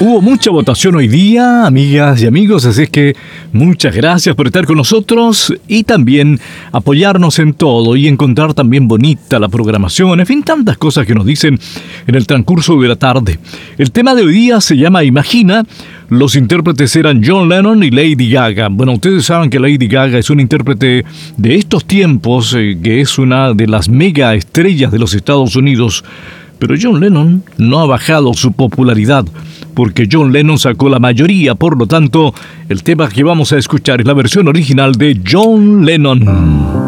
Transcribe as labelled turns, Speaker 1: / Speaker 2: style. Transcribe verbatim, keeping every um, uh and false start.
Speaker 1: Hubo mucha votación hoy día, amigas y amigos, así es que muchas gracias por estar con nosotros y también apoyarnos en todo y encontrar también bonita la programación, en fin, tantas cosas que nos dicen en el transcurso de la tarde. El tema de hoy día se llama Imagina. Los intérpretes eran John Lennon y Lady Gaga. Bueno, ustedes saben que Lady Gaga es una intérprete de estos tiempos, eh, que es una de las mega estrellas de los Estados Unidos. Pero John Lennon no ha bajado su popularidad, porque John Lennon sacó la mayoría. Por lo tanto, el tema que vamos a escuchar es la versión original de John Lennon.